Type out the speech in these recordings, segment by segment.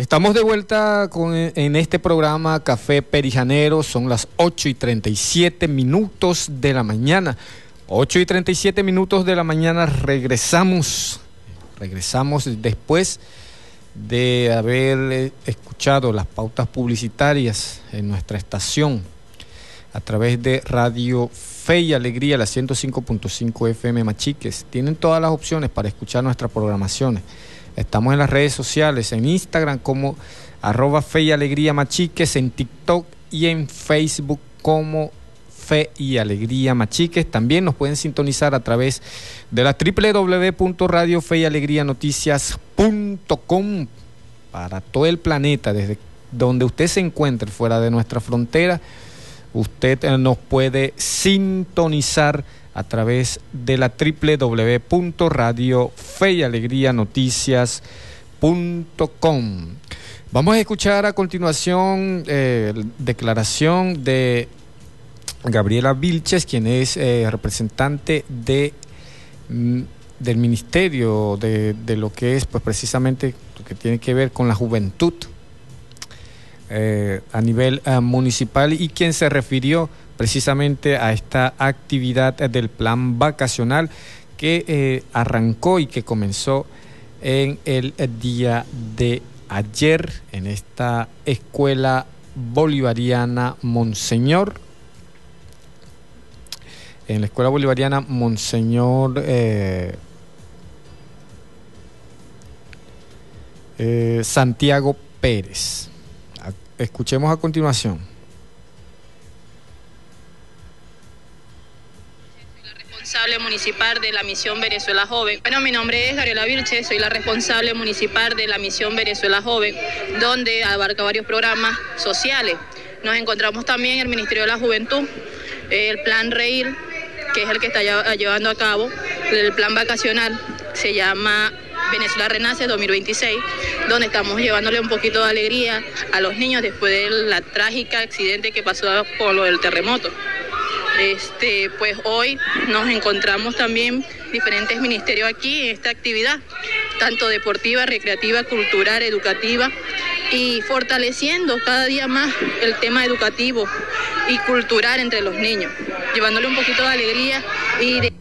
Estamos de vuelta en este programa Café Perijanero. Son las 8:37 de la mañana. 8:37 de la mañana. Regresamos después de haber escuchado las pautas publicitarias en nuestra estación a través de Radio Fe y Alegría, la 105.5 FM Machiques. Tienen todas las opciones para escuchar nuestras programaciones. Estamos en las redes sociales, en Instagram como @Fe y Alegría Machiques, en TikTok y en Facebook como Fe y Alegría Machiques. También nos pueden sintonizar a través de la www.radiofeyalegrianoticias.com para todo el planeta, desde donde usted se encuentre fuera de nuestra frontera. Usted nos puede sintonizar a través de la www.radiofeyalegrianoticias.com. Vamos a escuchar a continuación declaración de Gabriela Vilches, quien es representante del ministerio de lo que es pues precisamente lo que tiene que ver con la juventud a nivel municipal, y quien se refirió precisamente a esta actividad del plan vacacional que arrancó y que comenzó en el día de ayer en esta escuela bolivariana Monseñor. En la escuela bolivariana Monseñor Santiago Pérez. Escuchemos a continuación. Responsable municipal de la Misión Venezuela Joven. Bueno, mi nombre es Gabriela Vilches, soy la responsable municipal de la Misión Venezuela Joven, donde abarca varios programas sociales. Nos encontramos también en el Ministerio de la Juventud, el plan REIR, que es el que está llevando a cabo, el plan vacacional, se llama Venezuela Renace 2026, donde estamos llevándole un poquito de alegría a los niños después de la trágica accidente que pasó por lo del terremoto. Pues hoy nos encontramos también diferentes ministerios aquí en esta actividad, tanto deportiva, recreativa, cultural, educativa, y fortaleciendo cada día más el tema educativo y cultural entre los niños, llevándole un poquito de alegría y de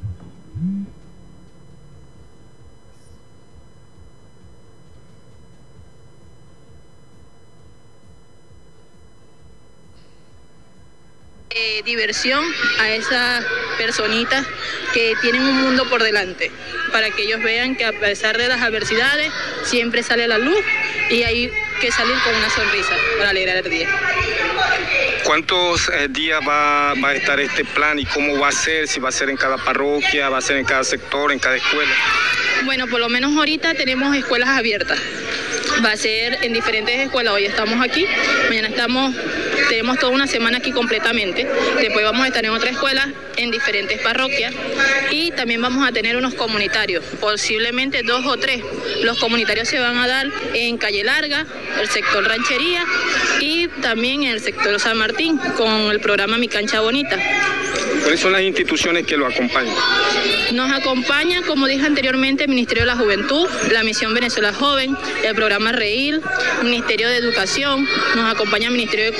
diversión a esas personitas que tienen un mundo por delante, para que ellos vean que a pesar de las adversidades siempre sale la luz y hay que salir con una sonrisa para alegrar el día. ¿Cuántos días va a estar este plan y cómo va a ser? Si va a ser en cada parroquia, va a ser en cada sector, en cada escuela. Bueno, por lo menos ahorita tenemos escuelas abiertas. Va a ser en diferentes escuelas. Hoy estamos aquí, mañana tenemos toda una semana aquí completamente. Después vamos a estar en otra escuela, en diferentes parroquias, y también vamos a tener unos comunitarios, posiblemente 2 o 3. Los comunitarios se van a dar en Calle Larga, el sector Ranchería, y también en el sector San Martín, con el programa Mi Cancha Bonita. ¿Cuáles son las instituciones que lo acompañan? Nos acompaña, como dije anteriormente, el Ministerio de la Juventud, la Misión Venezuela Joven, el programa REIR, Ministerio de Educación, nos acompaña el Ministerio de